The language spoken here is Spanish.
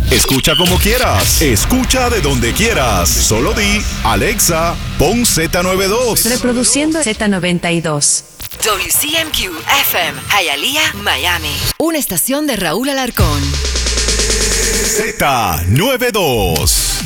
Escucha como quieras. Escucha de donde quieras. Solo di, Alexa, pon Z92. Reproduciendo Z92. WCMQ FM, Hialeah, Miami. Una estación de Raúl Alarcón. Z92.